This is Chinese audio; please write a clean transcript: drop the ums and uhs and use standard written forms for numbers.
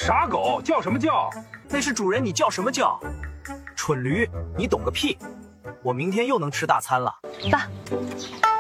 傻狗叫什么叫？ 那是主人，你叫什么叫？蠢驴，你懂个屁！我明天又能吃大餐了。 爸。